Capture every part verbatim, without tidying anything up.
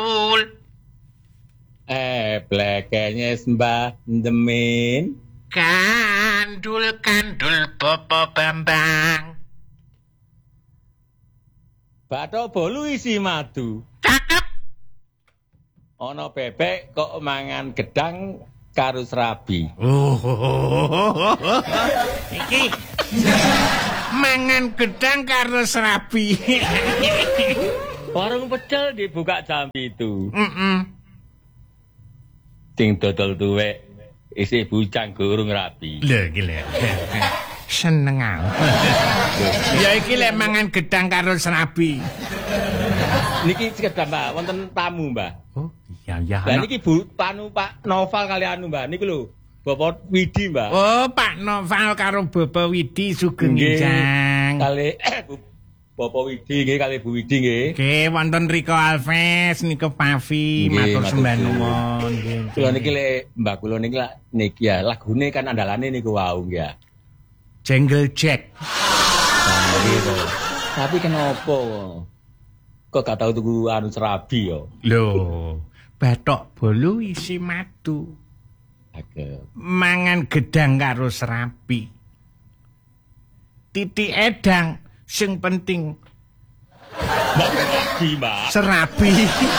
Kandul. Eh, blekenya Mbah Ndemin. Kandul, kandul, Bapak Bambang. Bathok bolu isi madu. Cakep. Ana bebek kok mangan gedang karo serabi. Oh, iki mangan gedang karo serabi. Warung pecel dibuka jam itu. Heeh. Sing dodol tuwek isih bujang gurung rapi. Lho iki lho. Seneng aku. Ya iki lek mangan gedang karo serabi. Niki sekedar Mbak, wonten tamu Mbah. Oh, iya iya. Lah niki Bu Panu Pak Noval kali anu Mbah, niku lho. Bapak Widi Mbah. Oh, Pak Noval karo Bapak Widi sugeng njang. Kali Bapak Widi nggih kali Bu Widi nggih. Nggih, wonten Riko Alves niku Pavi matur sembah nuwun nggih. Kula niki lek Mbah kula niki lak niki ya lagune kan andalane niku wau nggih ya. Jingle Jack. Nah, gitu. Tapi kenapa kok gak tau tuku anu serabi yo? Lho, bathok bolu isi madu. Agak. Mangan gedang karo serabi. Titik edang sing penting Serabi, Mbak. Serabi.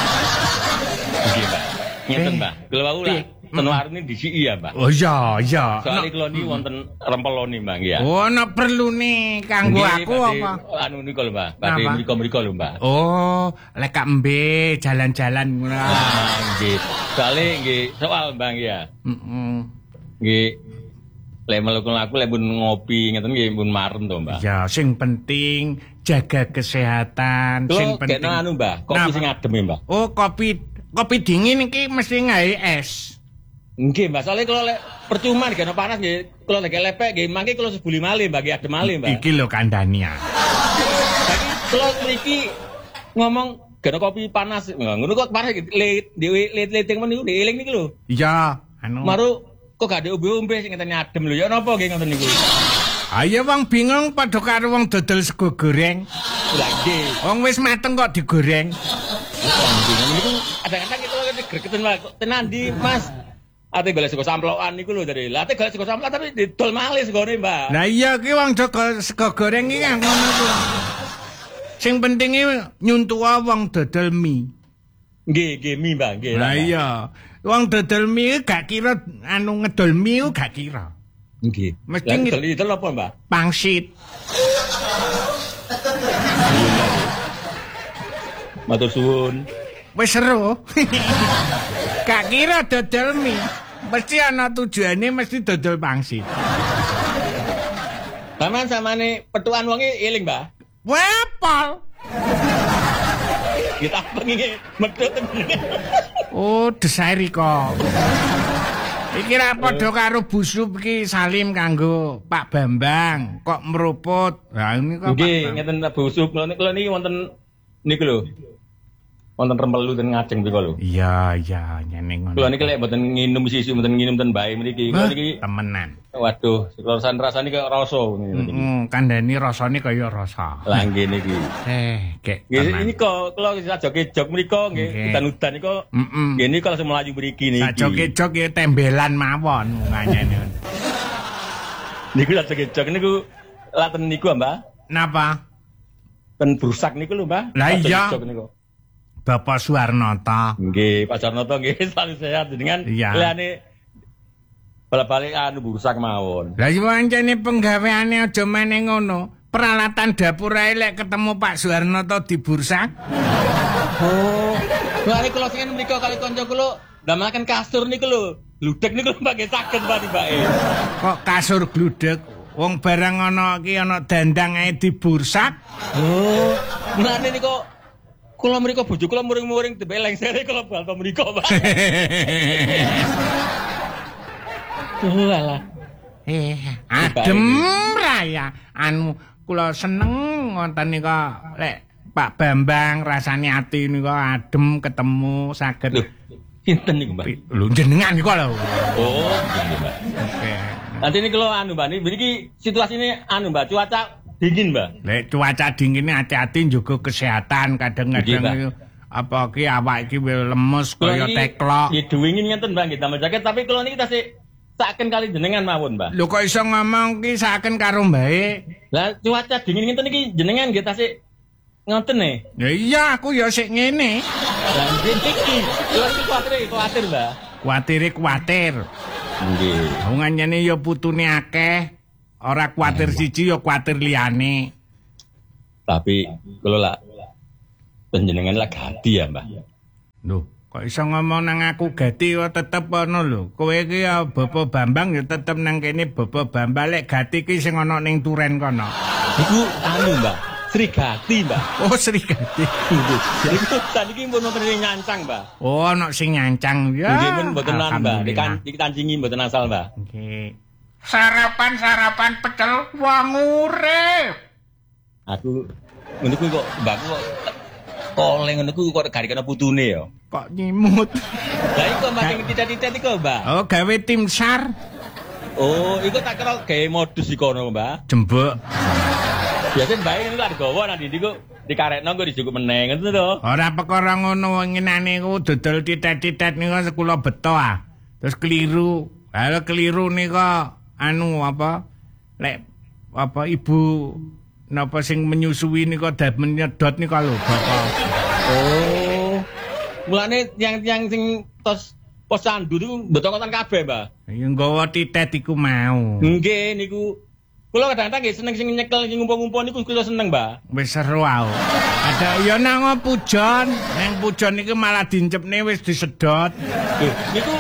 Nggih, Mbak. Ngeten, Mbak. Kula wau lah ten warung disiki ya, Mbak. Oh iya, iya. Soale kula niki wonten rempelone, Mbak, nggih ya. Oh, ana perlune kanggo aku apa? Anu niku lho, Mbak. Badhe mriko-mriko lho, Mbak. Oh, lek kak embe jalan-jalan ngono. Ah, nggih. Soale nggih soal, Mbak, nggih ya. Heeh. Nggih. Lek melu aku lek pun ngopi ngeten nggih pun marem to, Mbak. Ya, sing penting jaga kesehatan, Kalo sing penting. Kalo anu, Mbak, kopi sing adem ya, Mbak. Oh, kopi kopi dingin iki mesti gawe es. Nggih, Mbak. Soale kalau lek percuma nek ana panas nggih, kalau lek lepek nggih mangke kula sebuli malih, Mbak, nggih adem malih, Mbak. Iki lho kandhani ya. Saiki kula mriki ngomong gak kopi panas, ngono kok panas lit dhewe lit-liting men niku dieling niki lho. Iya, anu. Maru kok gak ada ombe-ombe sing ngeten adem lho. Ya napa nggih ngoten niku? Ayo wong bingung padha karo wong dodol sego goreng. Lah nggih. Wong wis mateng kok digoreng. Niku kadang-kadang kita lagi gregeten wae kok tenan ndi, Mas? Ate golek sego samplokan niku lho dari. Lah ate golek sego samplokan tapi didol malih segone, Mbak. Lah iya ki wong jaga sego goreng iki kan ngono ku. Sing pentinge nyuntuwa wong dodol mie. Nggih, nggih mie, Mbak, nggih. Lah iya. Wong dodol mie gak kira anu ngedol mie gak kira. Nggih. Mesti ngedol itu apa, Mbak? Pangsit. Matur suwun. Wis seru. Gak kira dodol mie. Mesti ana tujuane mesti dodol pangsit. Paman samane petukan wonge eling, Mbak. Wepol. Kita pengen medhot. Oh, desairi kok. Iki ra padha karo busuk iki salim kanggo Pak Bambang, kok meruput. Lah ini kok nggih, ngeten busuk. Kula niki wonten niku lho. Wonten rempelu ten ngajeng mriku lho. Iya, iya, nyene ngono. Kula niki lek mboten nginum sisi mboten nginum ten bae mriki. Kula niki temenan. Waduh, rasan rasane kaya rasa ngene iki. Heeh, kandhani rasane kaya rasa. Lah nggih niki. Eh, kek. Nggih, ini kok kula sajoke jog mriku nggih, udan-udan niku. Heeh. Nggih niki langsung mlayu mriki niki. Sajoke jog ya tembelan mawon nganyene. Niku sajoke jog niku laten niku, Mbak. Napa? Ten brusak niku lho, Mbak. Lah iya. Jog niku. Bapak Suwarnata. Nggih, Pak Suwarnata nggih selalu sehat dengan liyane balik-balik anu bursak mawon. Lah iki pancene penggaweane aja meneh ngono. Peralatan dapur ae lek ketemu Pak Suwarnata di bursak. Oh. Lare kula sing mriko kali kanca kula ndamelaken kasur niku lho. Gludek niku Mbak nggih saged Mbak tibake. Kok kasur gludek? Wong barang ana iki ana dandang ae di bursak. Oh. Mulane niku kula mriko bojo kula muring-muring tembe lengsere kula bal mriko, Pak. Walah. Eh, adem raya. Anu kula seneng wonten nika lek Pak Bambang rasane ati nika adem ketemu saged. Lho, sinten niku, Mbak? Lho jenengan niku lho. Oh, nggih, Mbak. Oke. Nanti ini kalau anu, Mbak, niki situasine anu, Mbak, cuaca dingin, Mbak. Lek cuaca dingin hati-hati juga kesehatan kadang-kadang apa ki awak iki lemes kaya teklok. Nggih duwingin ngenten Mbah nggih damel jaket tapi kula niki tasih saken kali jenengan mawon Mbah. Lho kok iso ngomong ki saken karo mbae? Lah cuaca dingin ngenten iki jenengan nggih tasih ngoten e. Ya iya aku ya sik ngene. Lah iki kula iki kuwatir kuwatir Mbah. Kuwatire kuwatir. Nggih. Wong anyane ya putune akeh, ora kuwatir siji ya kuwatir liyane. Tapi kula lah panjenengan lah ganti ya, Mbah. Lho, kok iso ngomong nang aku gati kok tetep ana lho. Kowe iki ya Bapak Bambang ya tetep nang kene Bapak Bambang lek gati ki sing ana ning Turen kono. Iku anu, Mbah. Sri Gati, Mbah. Oh, Sri Gati. Jadi tadi ki pun nonton nyancang, Mbah. Oh, ana sing nyancang ya. Nggih pun mboten nan, Mbah. Dikancingi mboten asal, Mbah. Nggih. Sarapan-sarapan pecel wong urip. Aku ngene ku kok mbakku kok oleh ngene ku kok garikane putune ya. Kok nyimut. Lah iku mbak sing titik-titik iku, Mbak. Oh, gawe tim SAR. Oh, iku tak kira gawe modus iku kono, Mbak. Jembek. Biasane mbak ngene lak digawa nang ndi ku dikarekno kok dijukuk meneh ngono to. Ora perkara ngono ngenane ku dodol titik-titik niku sekula beto ah. Terus keliru. Lah keliru nika anu apa? Lek apa ibu napa sing menyusui nika dad menyedot nika lho Bapak. Oh. Mulane yang-yang sing tos pos sandu niku betokotan kabeh, Mbak. Ya nggawa titik iku mau. Nggih niku kula kadang-kadang nggih seneng sing nyekel sing ngumpul-ngumpul niku kula seneng, Mbak. Wis seru aku. Ada ya nang pujon, nang pujon iki malah dincepne wis disedot. Lho, niku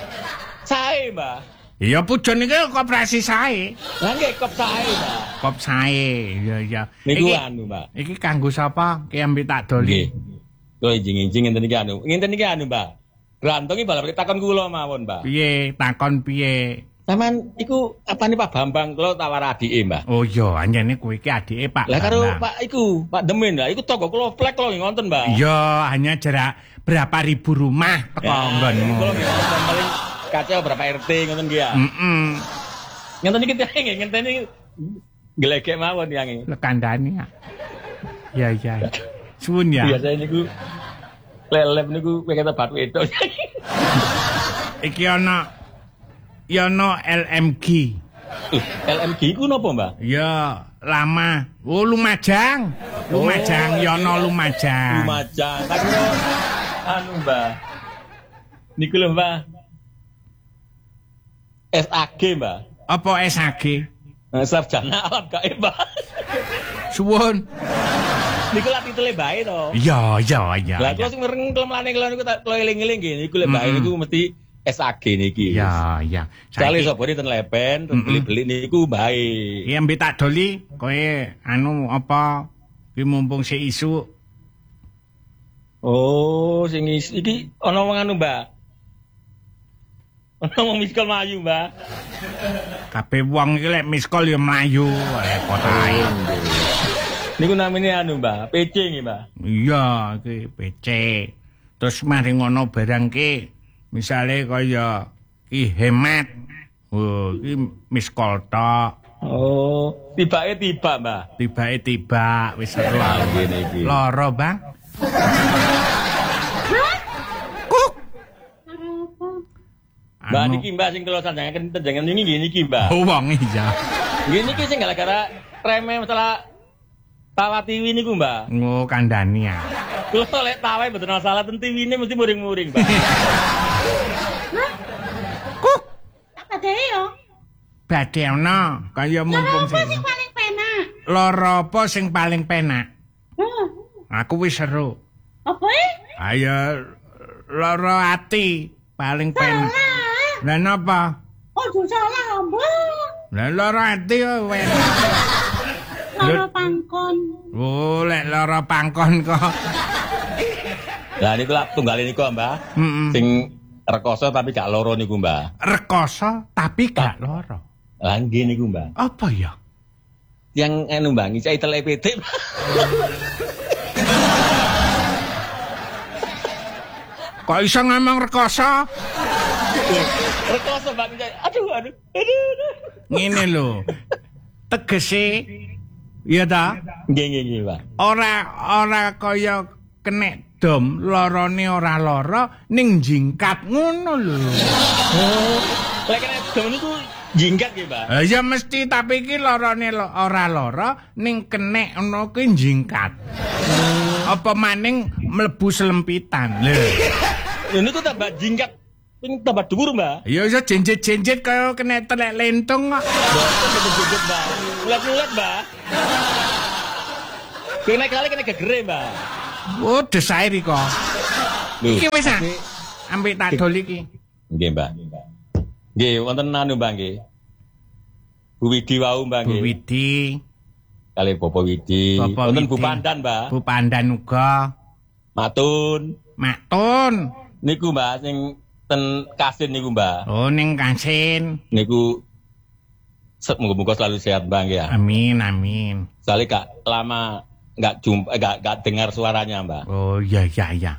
sae, Mbak. Iya pujon iki koperasi sae. Lah nggih kop sae, Mbak. Kop sae. Iya iya. Niku Iki- anu, Mbak. Iki kanggo sapa? Ki ambil tak doli. Nggih. Kula injing-injing ngenten iki anu. Ngenten iki anu, Mbak. Rantongi balik takon kula mawon, Mbak. Piye? Takon piye? Sampeyan iku apane Pak Bambang kula tawar adike, Mbak. Oh iya, anjene kowe iki adike Pak. Lah karo Bambang. Pak iku, Pak Demin lah, iku toko kula flek kula nggih ngonten, Mbak. Iya, hanya jarak berapa ribu rumah teko nggonmu. Kula nggih ngonten paling kaca berapa R T ngoten nggih ya. Heeh. Ngenten iki teh nggih ngenten iki glegek mawon yange. Lekandani ya. Iya iya. Suwun ya. Biasane niku lelep niku kata batu itu. Iki ana ya ana L M G. L M G ku napa, Mbak? Ya, lama. Oh, Lumajang. Lumajang, Oh, ya ana Lumajang. Lumajang. Tak kira anu, Mbak. Niku lho, Mbak. S A G, Mbak. Apa S A G? Nah, sarjana alam gaib, Mbak. Suwun. Niku lak titule bae to. Iya, iya, iya. Lah kula sing mereng kelemlane kula niku tak kula eling-eling nggih niku lek bae niku mesti S A G niki. Iya, iya. Sekali sapa ten lepen terus beli-beli niku bae. Iki ambek tak doli kowe anu apa ki mumpung sik isu. Oh, sing is- iki ana wong anu, Mbak. Ana wong miskal mlayu, Mbak. Kabeh wong iki lek miskol ya mlayu, repot ae. Niku namine anu, Mbak, P C nggih, Mbak. Iya, iki P C. Terus mari ngono barang ki misale kaya ki hemat. Oh, iki miskol tok. Oh, tibake tiba, Mbak. Tibake tiba wis seru aku. Ngene iki. Loro, Bang. Kuk. Mbak Anu- niki Mbak sing kula sanjangaken tenjangan niki nggih niki, Mbak. Oh, wong iya. Nggih niki sing gara-gara remeh masalah tawa T V niku, Mbak. Oh, kandhani ya. Kula lek tawa mboten masalah ten T V-ne mesti muring-muring, Mbak. Kuk. Ada yo. Badhe ana kaya mumpung Apa sing sing paling penak? loro apa sing paling penak? Hmm. Aku wis seru. Apa e? Ayo loro ati paling penak. Salah. Lah napa? Ojo salah, Mbak. Lah loro ati yo enak. Loro pangkon. Oh, lek loro pangkon kok. Lah niku lak tunggal niku, Mbak. Heeh. Sing rekoso tapi gak loro niku, Mbak. Rekoso tapi gak loro. Lah nggih niku, Mbak. Apa ya? Yang anu, Mbak, ngisi telepete. Kok iso ngomong rekoso? Rekoso, Mbak. ngisi- Aduh, aduh. Aduh, aduh. Ngene lho. Tegese iya ta? Nggih, nggih, nggih, Mbak. Ora ora kaya kenek dom lorone ora lara ning jingkat ngono lho. Oh, lek kena dom niku jingkat nggih, Mbah. Lah ya mesti tapi iki lorone lo, ora lara ning kenek ngono kuwi jingkat. Apa maning mlebu selempitan. Lho. Lho niku tambah jingkat ping tambah dhuwur, Mbah. Ya iso jenjet-jenjet kaya kena telek lentung kok. Mboten jenjet, Mbah. Ulat-ulat, Mbah. Kena kali kena gegere, Mbah. Oh, desair iki kok. Iki wis ah. tapi- Ambek tak dol iki. Nggih, Mbah. Nggih, wonten anu, Mbah nggih. Bu Widi wau, Mbah Bu nggih. Widi, Kali Bapak Widi. Bapak Wonten Bu Widi. Pandan, Mbah. Bu Pandan uga. Matun. Maktun. Niku, Mbah, sing ten Kasin niku, Mbah. Oh, ning Kasin. Niku se- muga-muga selalu sehat, Mbah nggih ya. Amin, amin. Soalnya gak lama nggak jumpa, nggak nggak dengar suaranya, Mbah. Oh, iya, iya, iya.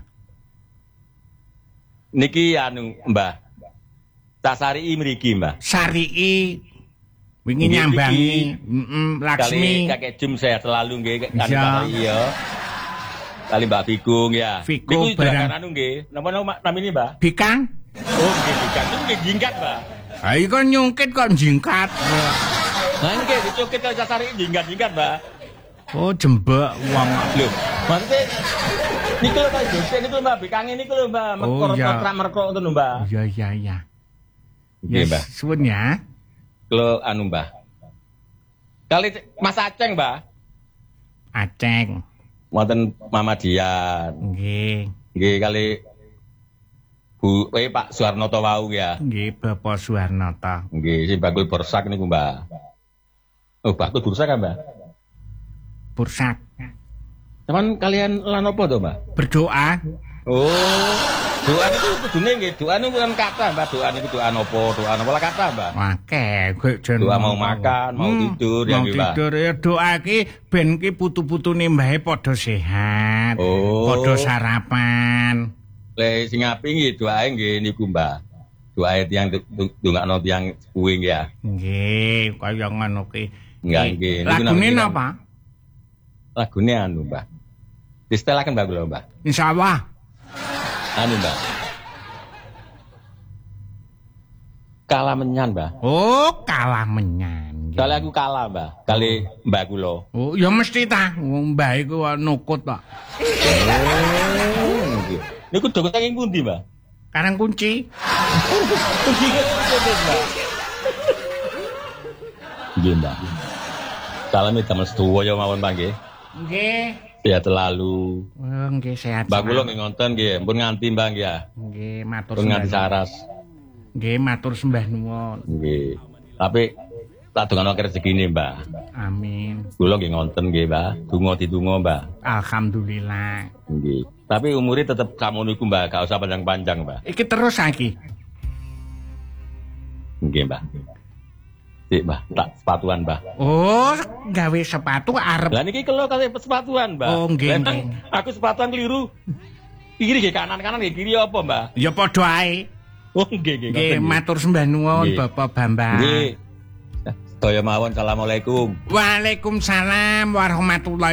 Niki anu, Mbah. Tak sarii mriki, Mbah. Sarii. Wingi Nggih, nyambangi. iki. Heeh, Kali Laksmi. kakek Jum sehat selalu nggih, kan Iya. iya. Kali Mbak Fikung ya. Fiku Niku barang. juragan anu nggih. Napa nama namine, Mbah? Bikang. Oh, nggih Bikang. Niku nggih jingkat, Mbah. Ha iki kok nyungkit kok jingkat. Nah, nggih dicukit karo sasari jingkat-jingkat, Mbah. Oh, jembek wong. Lho, maksudnya niku lho Pak Jose niku lho, Mbah Bikange niku lho, Mbah. Oh, Mekor iya. kontrak merkok ngoten lho, Mbah. Iya, iya, iya. Nggih, Mbah. Suwun ya. Kalau anu, Mbah. Kali Mas Aceng, Mbah. Aceng. Wonten Mama Dian. Nggih. Nggih kali Bu eh Pak Suwarnoto wau ya. Nggih, Bapak Suwarnoto. Nggih, si bakul bursak niku, Mbah. Oh, bakul bursak kan, Mbah? Bursak. Cuman kalian lan apa to, Mbah? Berdoa. Oh, doa niku kudune nggih, doa niku kan kata, Mbah. Doa niku doa napa? Doa napa lah kata, Mbah? Akeh kok jen. Doa mau makan, mau tidur, ya, mau nggih, Mbah. tidur ya doa ki ben ki putu-putune mbahe padha sehat. Oh. Padha sarapan. Le sing apik nggih doae nggih niku, Mbah. Doae tiyang ndongakno tiyang kuwi nggih ya. Nggih, kaya ngono ki. Nggih, nggih. Niku Lagune namanya- napa? Lagune anu, Mbah. Distelaken, Mbah kula, Mbah. Insyaallah. Anu, Mbah. Kalah menyan, Mbah. Oh, kalah menyan. Kali aku kalah, Mbah. Kali Mbah kula. Oh, ya mesti ta. Wong mbah iku nukut kok. Oh, nggih. Niku dokter ing pundi, Mbah? Karang kunci. Kunci ke Mbah. Nggih, Mbah. Salame damel sedoyo ya mawon, Mbah nggih. Nggih. Sehat selalu. Oh, nggih sehat. Mbah kula nggih ngonten nggih, pun nganti, Mbah nggih ya. Nggih, matur Pun nganti sembah. saras. Nggih, matur sembah nuwun. Nggih. Tapi tak dongano rezekine, Mbah. Amin. Kula nggih ngonten nggih, Mbah. Donga ditunggu, Mbah. Alhamdulillah. Nggih. Tapi umurnya tetep kamu niku, Mbah, gak usah panjang-panjang, Mbah. Iki terus lagi. Nggih, Mbah. Sik, Mbah, tak sepatuan, Mbah. Oh, gawe sepatu arep. Lah niki kelo kali sepatuan, Mbah. Oh, nggih, Lah, emang nggih. aku sepatuan keliru. Kiri nggih kanan-kanan nggih kiri apa, Mbah? Ya padha ae. Oh, nggih nggih. Nggih, ngoten, matur sembah nuwun Nggih. Bapak Bambang. Nggih. Sedaya mawon, assalamualaikum. Waalaikumsalam warahmatullahi